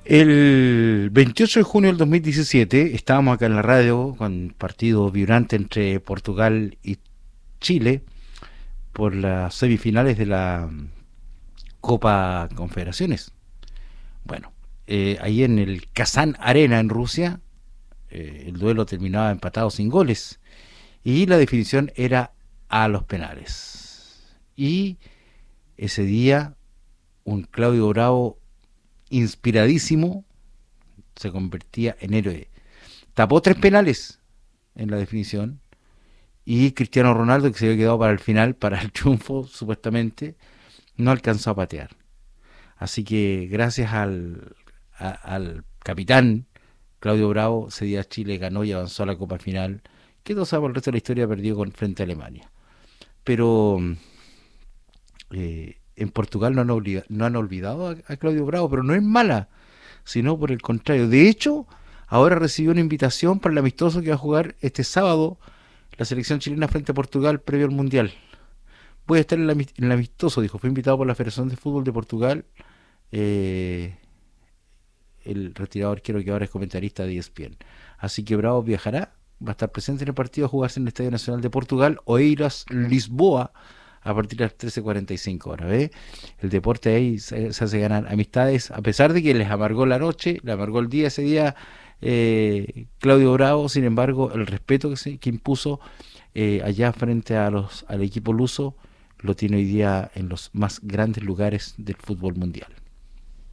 El 28 de junio del 2017 estábamos acá en la radio con partido vibrante entre Portugal y Chile por las semifinales de la Copa Confederaciones. Bueno, ahí en el Kazán Arena en Rusia, el duelo terminaba empatado sin goles y la definición era a los penales. Y ese día un Claudio Bravo inspiradísimo se convertía en héroe. Tapó tres penales en la definición y Cristiano Ronaldo, que se había quedado para el final, para el triunfo supuestamente, no alcanzó a patear. Así que gracias al capitán Claudio Bravo, ese día Chile ganó y avanzó a la Copa Final, que todos sabemos el resto de la historia, perdió frente a Alemania. Pero en Portugal no han olvidado a Claudio Bravo, pero no es mala, sino por el contrario. De hecho, ahora recibió una invitación para el amistoso que va a jugar este sábado la selección chilena frente a Portugal previo al Mundial. Voy a estar en el amistoso, dijo. Fue invitado por la Federación de Fútbol de Portugal, eh, el retirado arquero que ahora es comentarista de ESPN. Así que Bravo viajará, va a estar presente en el partido, a jugarse en el Estadio Nacional de Portugal, Oeiras Lisboa, a partir de las 13:45 horas. ¿Ve? El deporte ahí se hace ganar amistades, a pesar de que les amargó la noche, le amargó el día ese día Claudio Bravo. Sin embargo, el respeto que impuso allá frente al equipo luso lo tiene hoy día en los más grandes lugares del fútbol mundial.